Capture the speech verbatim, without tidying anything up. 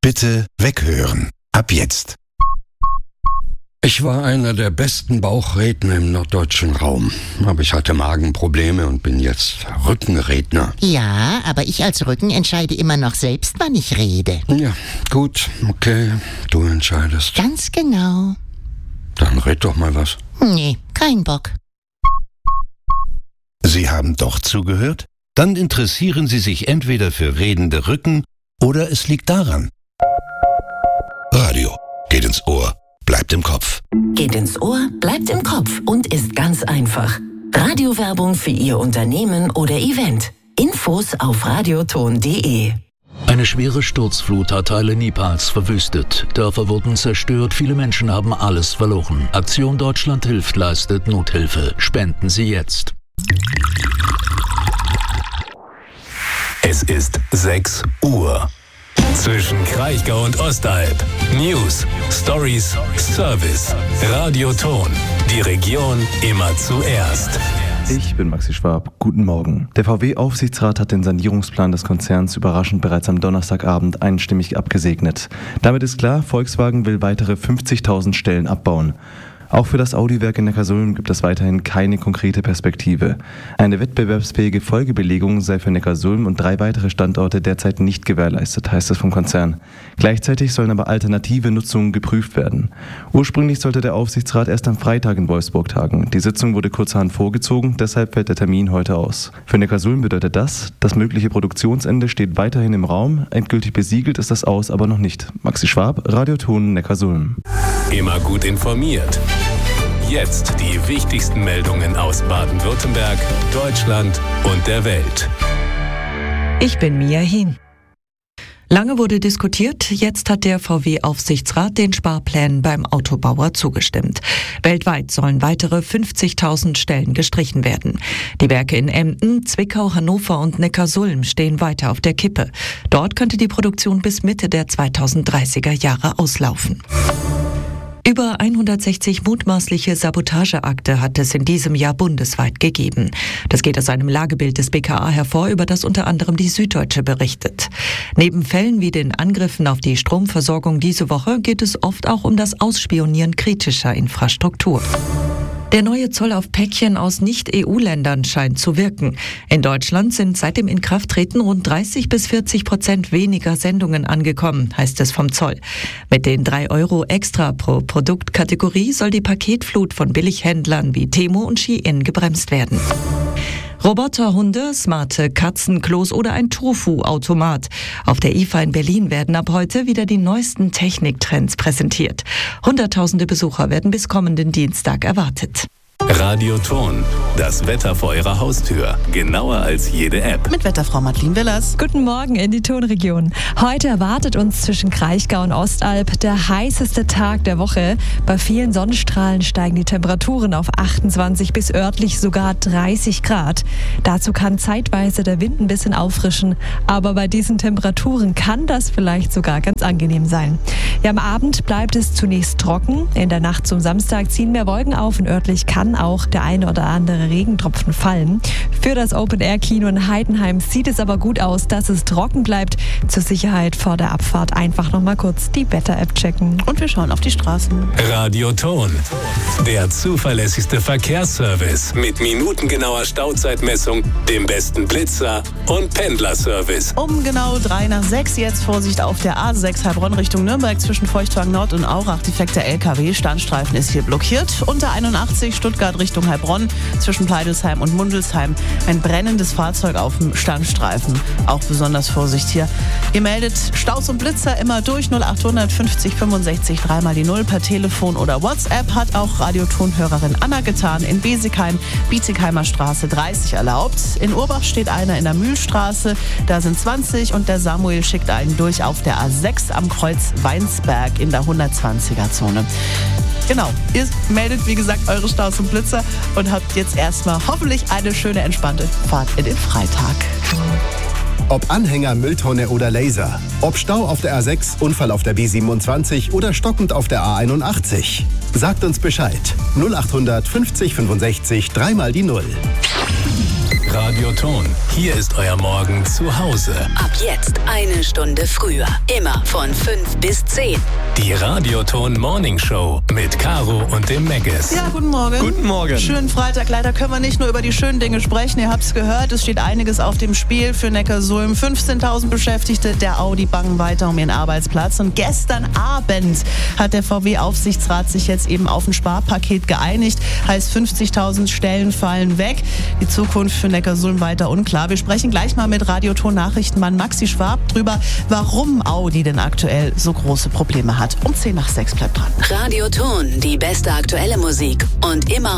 Bitte weghören. Ab jetzt. Ich war einer der besten Bauchredner im norddeutschen Raum. Aber ich hatte Magenprobleme und bin jetzt Rückenredner. Ja, aber ich als Rücken entscheide immer noch selbst, wann ich rede. Ja, gut, okay, du entscheidest. Ganz genau. Dann red doch mal was. Nee, kein Bock. Sie haben doch zugehört? Dann interessieren Sie sich entweder für redende Rücken oder es liegt daran. Radio geht ins Ohr, bleibt im Kopf. Geht ins Ohr, bleibt im Kopf und ist ganz einfach. Radiowerbung für Ihr Unternehmen oder Event. Infos auf radioton punkt de. Eine schwere Sturzflut hat Teile Nepals verwüstet. Dörfer wurden zerstört, viele Menschen haben alles verloren. Aktion Deutschland hilft leistet Nothilfe. Spenden Sie jetzt. Es ist sechs Uhr. Zwischen Kraichgau und Ostalb. News, Stories, Service. Radioton. Die Region immer zuerst. Ich bin Maxi Schwab. Guten Morgen. Der V W-Aufsichtsrat hat den Sanierungsplan des Konzerns überraschend bereits am Donnerstagabend einstimmig abgesegnet. Damit ist klar, Volkswagen will weitere fünfzigtausend Stellen abbauen. Auch für das Audi-Werk in Neckarsulm gibt es weiterhin keine konkrete Perspektive. Eine wettbewerbsfähige Folgebelegung sei für Neckarsulm und drei weitere Standorte derzeit nicht gewährleistet, heißt es vom Konzern. Gleichzeitig sollen aber alternative Nutzungen geprüft werden. Ursprünglich sollte der Aufsichtsrat erst am Freitag in Wolfsburg tagen. Die Sitzung wurde kurzerhand vorgezogen, deshalb fällt der Termin heute aus. Für Neckarsulm bedeutet das, das mögliche Produktionsende steht weiterhin im Raum, endgültig besiegelt ist das Aus aber noch nicht. Maxi Schwab, Radioton Neckarsulm. Immer gut informiert. Jetzt die wichtigsten Meldungen aus Baden-Württemberg, Deutschland und der Welt. Ich bin Mia Hien. Lange wurde diskutiert, jetzt hat der V W-Aufsichtsrat den Sparplänen beim Autobauer zugestimmt. Weltweit sollen weitere fünfzigtausend Stellen gestrichen werden. Die Werke in Emden, Zwickau, Hannover und Neckarsulm stehen weiter auf der Kippe. Dort könnte die Produktion bis Mitte der zweitausenddreißiger Jahre auslaufen. Über hundertsechzig mutmaßliche Sabotageakte hat es in diesem Jahr bundesweit gegeben. Das geht aus einem Lagebild des B K A hervor, über das unter anderem die Süddeutsche berichtet. Neben Fällen wie den Angriffen auf die Stromversorgung diese Woche geht es oft auch um das Ausspionieren kritischer Infrastruktur. Der neue Zoll auf Päckchen aus Nicht-E U-Ländern scheint zu wirken. In Deutschland sind seit dem Inkrafttreten rund dreißig bis vierzig Prozent weniger Sendungen angekommen, heißt es vom Zoll. Mit den drei Euro extra pro Produktkategorie soll die Paketflut von Billighändlern wie Temu und Shein gebremst werden. Roboterhunde, smarte Katzenklos oder ein Tofu-Automat. Auf der I F A in Berlin werden ab heute wieder die neuesten Techniktrends präsentiert. Hunderttausende Besucher werden bis kommenden Dienstag erwartet. Radioton, das Wetter vor Ihrer Haustür. Genauer als jede App. Mit Wetterfrau Madeline Willers. Guten Morgen in die Tonregion. Heute erwartet uns zwischen Kraichgau und Ostalb der heißeste Tag der Woche. Bei vielen Sonnenstrahlen steigen die Temperaturen auf achtundzwanzig bis örtlich sogar dreißig Grad. Dazu kann zeitweise der Wind ein bisschen auffrischen, aber bei diesen Temperaturen kann das vielleicht sogar ganz angenehm sein. Ja, am Abend bleibt es zunächst trocken. In der Nacht zum Samstag ziehen mehr Wolken auf und örtlich kann auch der eine oder andere Regentropfen fallen. Für das Open-Air-Kino in Heidenheim sieht es aber gut aus, dass es trocken bleibt. Zur Sicherheit vor der Abfahrt einfach noch mal kurz die Wetter-App checken. Und wir schauen auf die Straßen. Radioton, der zuverlässigste Verkehrsservice mit minutengenauer Stauzeitmessung, dem besten Blitzer und Pendlerservice. Um genau drei nach sechs jetzt Vorsicht auf der A sechs Heilbronn Richtung Nürnberg zwischen Feuchtwagen Nord und Aurach. Defekter L K W, Standstreifen ist hier blockiert. Unter einundachtzig Stuttgart Richtung Heilbronn zwischen Pleidelsheim und Mundelsheim ein brennendes Fahrzeug auf dem Standstreifen. Auch besonders Vorsicht hier. Ihr meldet Staus und Blitzer immer durch null achthundert fünfzig fünfundsechzig dreimal die Null per Telefon oder WhatsApp. Hat auch Radiotonhörerin Anna getan. In Besigheim, Bietigheimer Straße dreißig erlaubt. In Urbach steht einer in der Mühlstraße. Da sind zwanzig und der Samuel schickt einen durch auf der A sechs am Kreuz Weinsberg in der hundertzwanziger Zone. Genau, ihr meldet wie gesagt eure Staus und Blitzer und habt jetzt erstmal hoffentlich eine schöne, entspannte Fahrt in den Freitag. Ob Anhänger, Mülltonne oder Laser. Ob Stau auf der A sechs, Unfall auf der B siebenundzwanzig oder stockend auf der A einundachtzig. Sagt uns Bescheid. null achthundert fünfzig fünfundsechzig dreimal die Null. Radioton. Hier ist euer Morgen zu Hause. Ab jetzt eine Stunde früher. Immer von fünf bis zehn. Die Radioton Morning Show mit Caro und dem Meggis. Ja, guten Morgen. Guten Morgen. Schönen Freitag. Leider können wir nicht nur über die schönen Dinge sprechen. Ihr habt es gehört, es steht einiges auf dem Spiel für Neckarsulm. fünfzehntausend Beschäftigte der Audi bangen weiter um ihren Arbeitsplatz. Und gestern Abend hat der V W-Aufsichtsrat sich jetzt eben auf ein Sparpaket geeinigt. Heißt, fünfzigtausend Stellen fallen weg. Die Zukunft für Neckarsulm weiter unklar. Wir sprechen gleich mal mit Radioton-Nachrichtenmann Maxi Schwab drüber, warum Audi denn aktuell so große Probleme hat. Um zehn nach sechs bleibt dran. Radioton, die beste aktuelle Musik und immer